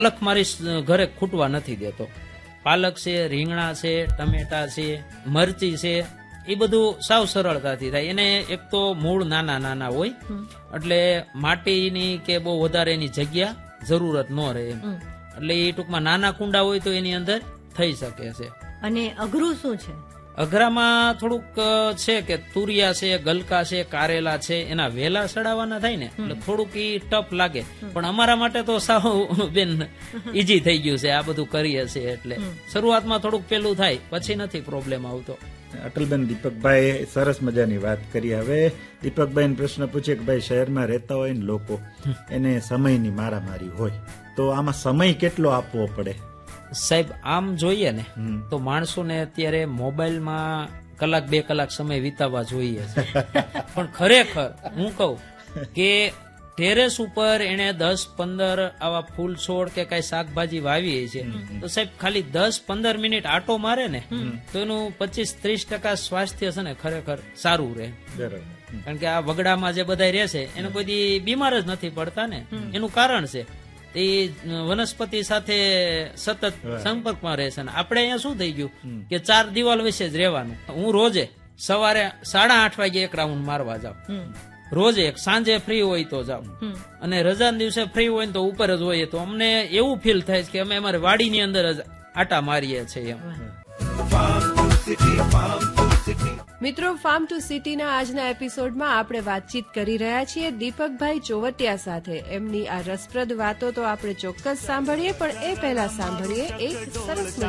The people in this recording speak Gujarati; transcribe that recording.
પાલક મારી ઘરે ખૂટવા નથી દેતો. પાલક છે, રીંગણા છે, ટમેટા છે, મરચી છે, એ બધું સાવ સરળતાથી થાય. એને એક તો મૂળ નાના નાના હોય એટલે માટીની કે બહુ વધારે એની જગ્યા જરૂરત ન રહે એમ. એટલે એ ટૂંકમાં નાના કુંડા હોય તો એની અંદર થઈ શકે છે. અને અઘરું શું છે? અઘરામાં થોડુંક છે કે તુરિયા છે, ગલકા છે, કારેલા છે, એના વેલા સડાવવાના થાય ને એટલે થોડુંક ઈ ટફ લાગે. પણ અમારા માટે તો સાવ બેન ઈઝી થઈ ગયું છે આ બધું કરીએ છીએ. એટલે શરૂઆતમાં થોડુંક પેલું થાય, પછી નથી પ્રોબ્લેમ આવતો. અટલબેન, દીપકભાઈ સરસ મજાની વાત કરી. હવે દીપકભાઈ પ્રશ્ન પૂછે કે ભાઈ શહેરમાં રહેતા હોય ને લોકો, એને સમયની મારામારી હોય, તો આમાં સમય કેટલો આપવો પડે? સાહેબ, આમ જોઈએ ને તો માણસોને અત્યારે મોબાઈલમાં કલાક 2 કલાક સમય વિતાવવા જોઈએ છે. પણ ખરેખર હું કહું કે ટેરેસ ઉપર એને 10-15 આવા ફૂલ છોડ કે કઈ શાકભાજી વાવીએ છે તો સાહેબ ખાલી 10-15 મિનિટ આટો મારે ને તો એનું 25-30% સ્વાસ્થ્ય છે ને ખરેખર સારું રહે. કારણ કે આ વગડામાં જે બધા રહે છે એને કોઈ દી બીમાર જ નથી પડતા ને. એનું કારણ છે એ વનસ્પતિ સાથે સતત સંપર્કમાં રહે છે. આપણે અહીંયા શું થઈ ગયું કે 4 દિવાલ વિશે જ રહેવાનું. હું રોજે સવારે 8:30 વાગે એક રાઉન્ડ મારવા જાઉં, રોજે એક, સાંજે ફ્રી હોય તો જાઉં, અને રજાના દિવસે ફ્રી હોય ને તો ઉપર જ હોઈએ. તો અમને એવું ફીલ થાય કે અમે અમારી વાડીની અંદર જ આટા મારીએ છીએ. મિત્રો, ફાર્મ ટુ સિટીના આજના એપિસોડમાં આપણે વાતચીત કરી રહ્યા છીએ દીપકભાઈ ચોવટિયા સાથે. એમની આ રસપ્રદ વાતો તો આપણે ચોક્કસ સાંભળીએ, પણ એ પહેલા સાંભળીએ એક સરસ